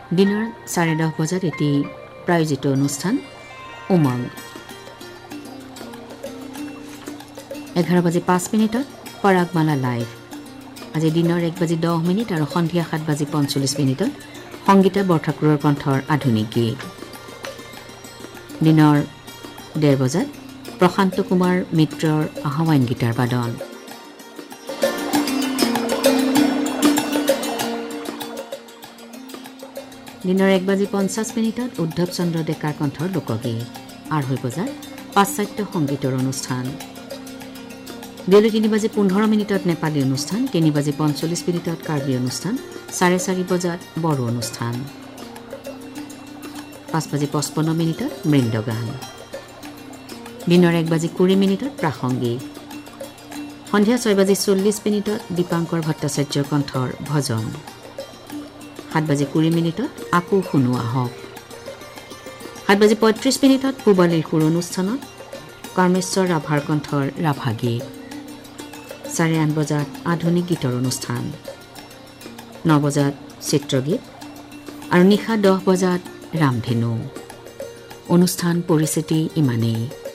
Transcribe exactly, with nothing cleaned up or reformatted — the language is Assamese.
দিনৰ চাৰে দহ বজাত এটি প্ৰায়োজিত অনুষ্ঠান উমং। এঘাৰ বাজি পাঁচ মিনিটত পৰাগমালা লাইভ। আজি দিনৰ এক বাজি দহ মিনিট আৰু সন্ধিয়া সাত বাজি পঞ্চল্লিছ মিনিটত সংগীতা বৰঠাকুৰৰ কণ্ঠৰ আধুনিক গীত। দিনৰ ডেৰ বজাত প্ৰশান্ত কুমাৰ মিত্ৰৰ আহ্বান গীটাৰ বাদন। দিনৰ এক বাজি পঞ্চাছ মিনিটত উদ্ধৱ চন্দ্ৰ ডেকাৰ কণ্ঠৰ লোকগীত। আঢ়ৈ বজাত পাশ্চাত্য সংগীতৰ অনুষ্ঠান। দেউলি তিনি বাজি পোন্ধৰ মিনিটত নেপালী অনুষ্ঠান। তিনি বাজি পঞ্চল্লিছ মিনিটত কাৰ্বি অনুষ্ঠান। চাৰে চাৰি বজাত বড়ো অনুষ্ঠান। পাঁচ বাজি পঁচপন্ন মিনিটত মৃন্দগান। দিনৰ এক বাজি কুৰি মিনিটত প্ৰাসংগিক। সন্ধিয়া ছয় বাজি চল্লিছ মিনিটত দীপাংকৰ ভট্টাচাৰ্যৰ কণ্ঠৰ ভজন। সাত বাজি কুৰি মিনিটত আকৌ শুনো আহক। সাত বাজি পঁয়ত্ৰিছ মিনিটত পূবালীৰ সুৰ অনুষ্ঠানত কৰ্মেশ্বৰ ৰাভাৰ কণ্ঠৰ ৰাভা গীত। চাৰে আঠ বজাত আধুনিক গীতৰ অনুষ্ঠান। ন বজাত চিত্ৰগীত আৰু নিশা দহ বজাত ৰামধেনু। অনুষ্ঠান পৰিস্থিতি ইমানেই।